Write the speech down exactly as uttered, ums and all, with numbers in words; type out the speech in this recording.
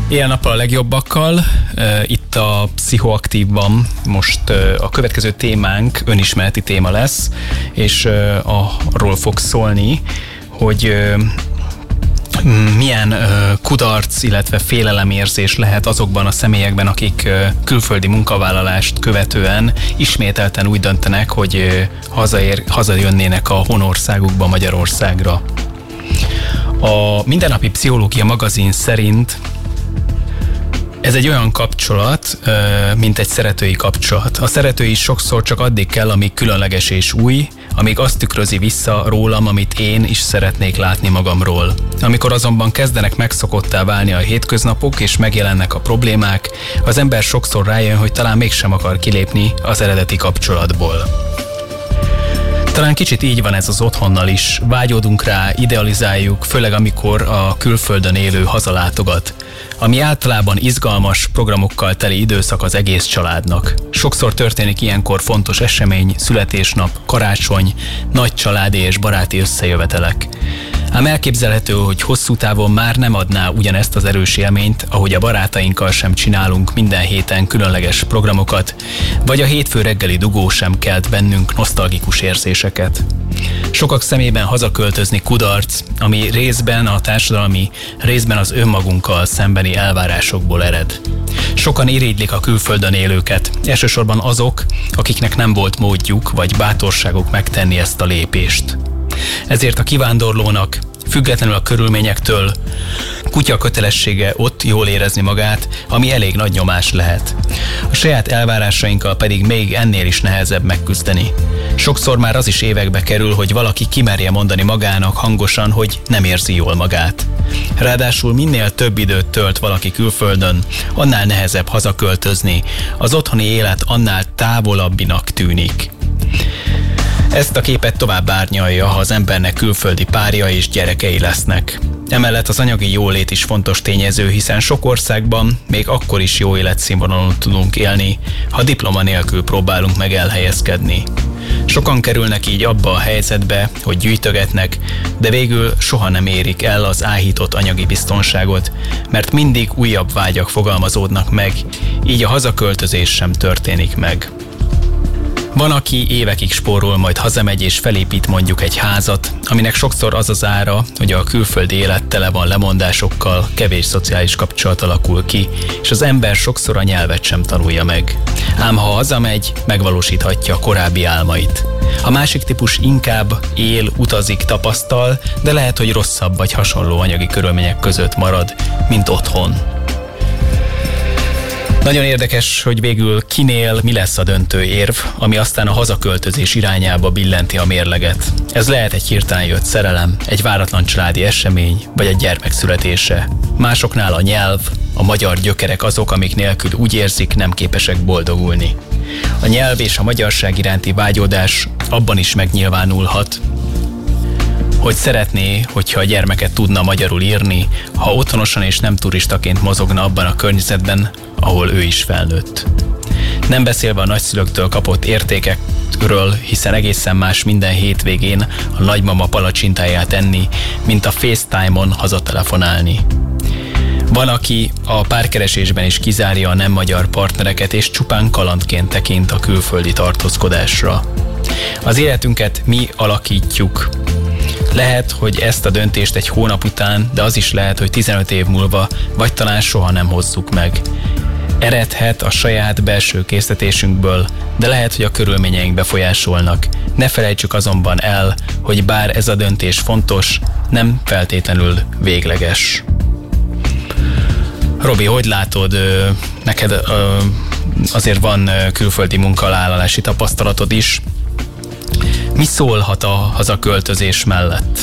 Éjjel-nappal a legjobbakkal, itt a Pszichoaktívban most a következő témánk önismereti téma lesz, és arról fog szólni, hogy milyen kudarc, illetve félelemérzés lehet azokban a személyekben, akik külföldi munkavállalást követően ismételten úgy döntenek, hogy hazaér, hazajönnének a honországukba, Magyarországra. A Mindennapi Pszichológia magazin szerint ez egy olyan kapcsolat, mint egy szeretői kapcsolat. A szeretői sokszor csak addig kell, amíg különleges és új, amíg azt tükrözi vissza rólam, amit én is szeretnék látni magamról. Amikor azonban kezdenek megszokottá válni a hétköznapok és megjelennek a problémák, az ember sokszor rájön, hogy talán mégsem akar kilépni az eredeti kapcsolatból. Talán kicsit így van ez az otthonnal is. Vágyódunk rá, idealizáljuk, főleg amikor a külföldön élő hazalátogat, ami általában izgalmas programokkal teli időszak az egész családnak. Sokszor történik ilyenkor fontos esemény, születésnap, karácsony, nagy családi és baráti összejövetelek. Ám elképzelhető, hogy hosszú távon már nem adná ugyanezt az erős élményt, ahogy a barátainkkal sem csinálunk minden héten különleges programokat, vagy a hétfő reggeli dugó sem kelt bennünk nosztalgikus érzéseket. Sokak szemében hazaköltözni kudarc, ami részben a társadalmi, részben az önmagunkkal szembeni elvárásokból ered. Sokan irigylik a külföldön élőket, elsősorban azok, akiknek nem volt módjuk vagy bátorságuk megtenni ezt a lépést. Ezért a kivándorlónak, függetlenül a körülményektől, kutya kötelessége ott jól érezni magát, ami elég nagy nyomás lehet. A saját elvárásainkkal pedig még ennél is nehezebb megküzdeni. Sokszor már az is évekbe kerül, hogy valaki kimerje mondani magának hangosan, hogy nem érzi jól magát. Ráadásul minél több időt tölt valaki külföldön, annál nehezebb hazaköltözni, az otthoni élet annál távolabbinak tűnik. Ezt a képet tovább árnyalja, ha az embernek külföldi párja és gyerekei lesznek. Emellett az anyagi jólét is fontos tényező, hiszen sok országban még akkor is jó életszínvonalon tudunk élni, ha diploma nélkül próbálunk meg elhelyezkedni. Sokan kerülnek így abba a helyzetbe, hogy gyűjtögetnek, de végül soha nem érik el az áhított anyagi biztonságot, mert mindig újabb vágyak fogalmazódnak meg, így a hazaköltözés sem történik meg. Van, aki évekig spórol, majd hazamegy és felépít mondjuk egy házat, aminek sokszor az az ára, hogy a külföldi élet tele van lemondásokkal, kevés szociális kapcsolat alakul ki, és az ember sokszor a nyelvet sem tanulja meg. Ám ha hazamegy, megvalósíthatja a korábbi álmait. A másik típus inkább él, utazik, tapasztal, de lehet, hogy rosszabb vagy hasonló anyagi körülmények között marad, mint otthon. Nagyon érdekes, hogy végül kinél mi lesz a döntő érv, ami aztán a hazaköltözés irányába billenti a mérleget. Ez lehet egy hirtelen jött szerelem, egy váratlan családi esemény, vagy egy gyermek születése. Másoknál a nyelv, a magyar gyökerek azok, amik nélkül úgy érzik, nem képesek boldogulni. A nyelv és a magyarság iránti vágyódás abban is megnyilvánulhat, hogy szeretné, hogyha a gyermeket tudna magyarul írni, ha otthonosan és nem turistaként mozogna abban a környezetben, ahol ő is felnőtt. Nem beszélve a nagyszülőktől kapott értékekről, hiszen egészen más minden hétvégén a nagymama palacsintáját enni, mint a FaceTime-on hazatelefonálni. Van, aki a párkeresésben is kizárja a nem magyar partnereket, és csupán kalandként tekint a külföldi tartózkodásra. Az életünket mi alakítjuk. Lehet, hogy ezt a döntést egy hónap után, de az is lehet, hogy tizenöt év múlva, vagy talán soha nem hozzuk meg. Eredhet a saját belső késztetésünkből, de lehet, hogy a körülményeink befolyásolnak. Ne felejtsük azonban el, hogy bár ez a döntés fontos, nem feltétlenül végleges. Robi, hogy látod, neked azért van külföldi munkavállalási tapasztalatod is. Mi szólhat a hazaköltözés mellett?